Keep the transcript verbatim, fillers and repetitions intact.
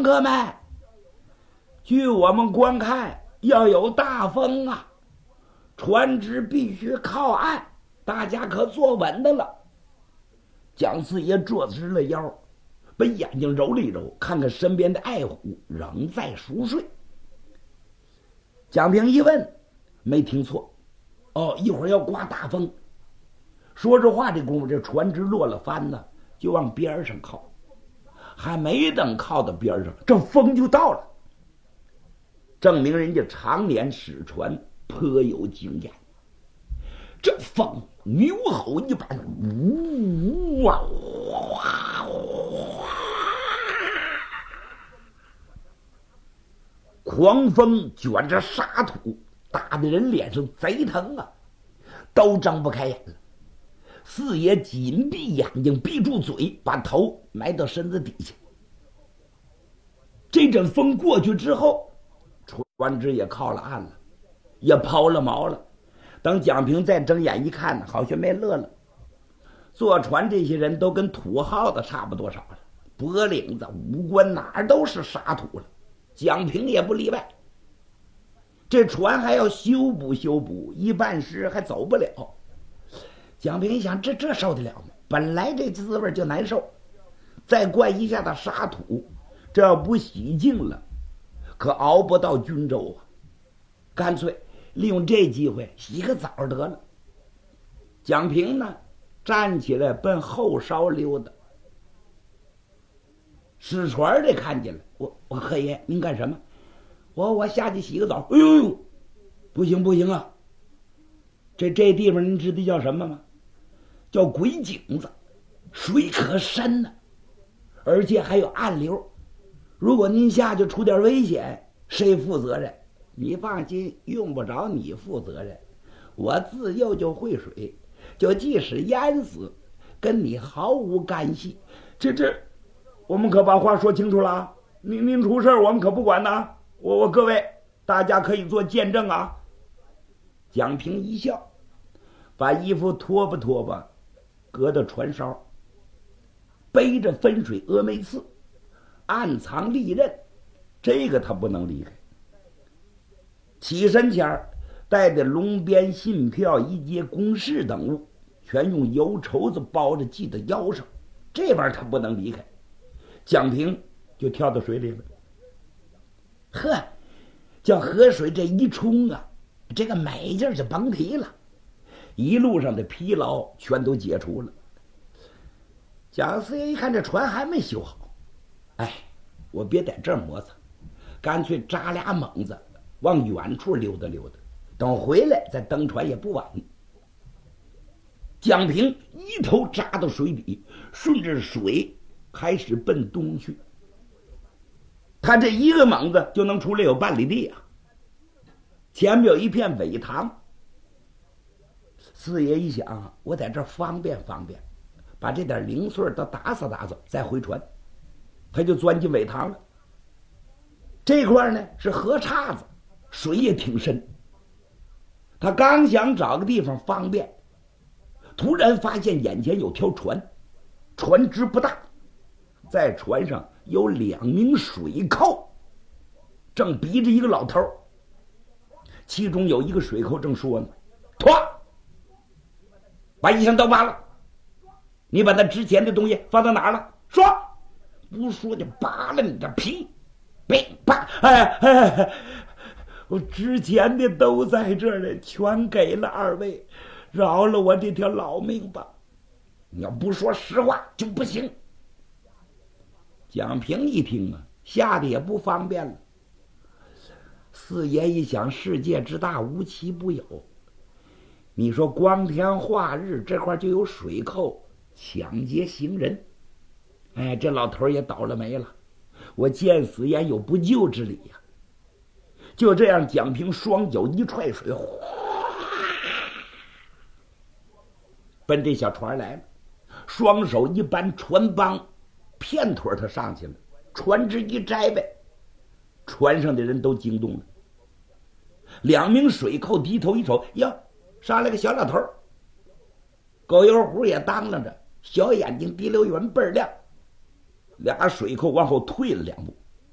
客们，据我们观看，要有大风啊，船只必须靠岸，大家可坐稳的了。蒋四爷坐直了腰，把眼睛揉了一揉，看看身边的爱虎仍在熟睡。蒋平一问，没听错，哦，一会儿要刮大风。说着话，这功夫这船只落了帆呢，就往边上靠。还没等靠到边上，这风就到了，证明人家常年使船颇有经验。这风牛吼一般，呜啊哗哗，狂风卷着沙土，打得人脸上贼疼啊，都睁不开眼了。四爷紧闭眼睛，闭住嘴，把头埋到身子底下。这阵风过去之后，船只也靠了岸了，也抛了锚了。等蒋平再睁眼一看呢，好像没乐了。坐船这些人都跟土耗子差不多少了，脖领子、五官哪儿都是沙土了，蒋平也不例外。这船还要修补修补，一半时还走不了。蒋平一想，这这受得了吗？本来这滋味就难受，再灌一下的沙土，这要不洗净了，可熬不到均州啊！干脆利用这机会洗个澡得了。蒋平呢，站起来奔后梢溜达。使船的看见了，我我贺爷，您干什么？我我下去洗个澡。哎呦呦，不行不行啊！这这地方您知道叫什么吗？叫鬼井子，水可深呢、啊，而且还有暗流。如果您下去出点危险，谁负责任？你放心，用不着你负责任。我自幼就会水，就即使淹死，跟你毫无干系。这这，我们可把话说清楚了。您您出事我们可不管呐。我我各位，大家可以做见证啊。蒋平一笑，把衣服脱吧脱吧，搁到船梢，背着分水峨眉刺，暗藏利刃，这个他不能离开。起身前带的龙鞭、信票、一节公事等物，全用油绸子包着系到腰上，这玩意儿他不能离开。蒋平就跳到水里了。呵，叫河水这一冲啊，这个美劲儿就甭提了，一路上的疲劳全都解除了。蒋四爷一看这船还没修好，哎，我别在这儿磨蹭，干脆扎俩猛子往远处溜达溜达，等回来再登船也不晚。蒋平一头扎到水底，顺着水开始奔东去。他这一个猛子就能出来有半里地啊！前面有一片苇塘，四爷一想，我在这儿方便方便，把这点零碎都打扫打扫，再回船。他就钻进苇塘了。这块呢是河岔子，水也挺深。他刚想找个地方方便，突然发现眼前有条船，船只不大，在船上有两名水寇，正逼着一个老头，其中有一个水寇正说呢：“脱，把衣裳都扒了，你把那值钱的东西放到哪儿了？说，不说就扒了你的皮，别扒！哎哎哎，我值钱的都在这儿了，全给了二位，饶了我这条老命吧！你要不说实话就不行。”蒋平一听啊，吓得也不方便了。四爷一想，世界之大，无奇不有。你说光天化日，这块就有水寇抢劫行人，哎，这老头也倒了霉了。我见死也有不救之理呀、啊！就这样，蒋平双脚一踹水，哗，奔这小船来了，双手一扳船帮，片腿他上去了，船只一摘呗，船上的人都惊动了。两名水寇低头一瞅，哟，上来个小老头，狗油壶也当啷着，小眼睛滴溜圆倍儿亮。俩水寇往后退了两步，